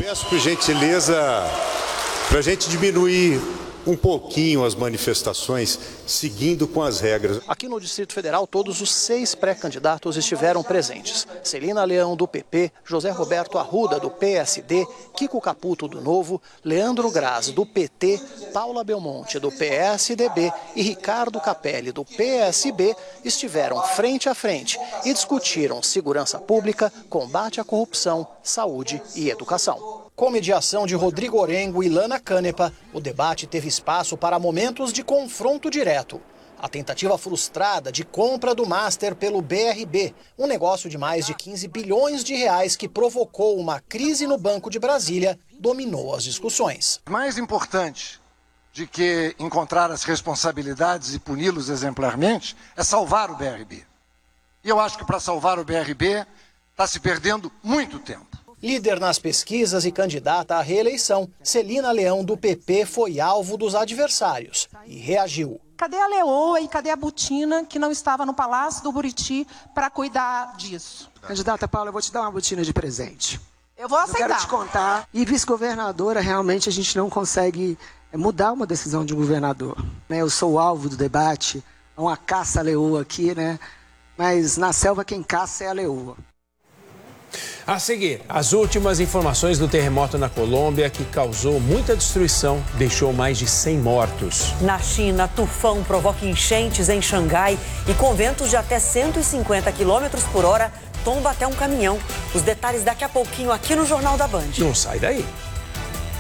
Peço por gentileza, para a gente diminuir um pouquinho as manifestações, seguindo com as regras. Aqui no Distrito Federal, todos os 6 pré-candidatos estiveram presentes. Celina Leão, do PP, José Roberto Arruda, do PSD, Kiko Caputo, do Novo, Leandro Graz, do PT, Paula Belmonte, do PSDB e Ricardo Capelli, do PSB, estiveram frente a frente e discutiram segurança pública, combate à corrupção, saúde e educação. Com mediação de Rodrigo Orengo e Lana Canepa, o debate teve espaço para momentos de confronto direto. A tentativa frustrada de compra do Master pelo BRB, um negócio de mais de 15 bilhões de reais que provocou uma crise no Banco de Brasília, dominou as discussões. Mais importante de que encontrar as responsabilidades e puni-los exemplarmente é salvar o BRB. E eu acho que para salvar o BRB está se perdendo muito tempo. Líder nas pesquisas e candidata à reeleição, Celina Leão, do PP, foi alvo dos adversários e reagiu. Cadê a leoa e cadê a botina que não estava no Palácio do Buriti para cuidar disso? Candidata Paula, eu vou te dar uma botina de presente. Eu vou aceitar. Eu quero te contar. E vice-governadora, realmente a gente não consegue mudar uma decisão de um governador. Eu sou o alvo do debate, é uma caça à leoa aqui, né? Mas na selva quem caça é a leoa. A seguir, as últimas informações do terremoto na Colômbia que causou muita destruição, deixou mais de 100 mortos. Na China, tufão provoca enchentes em Xangai e com ventos de até 150 km/h tomba até um caminhão. Os detalhes daqui a pouquinho aqui no Jornal da Band. Não sai daí.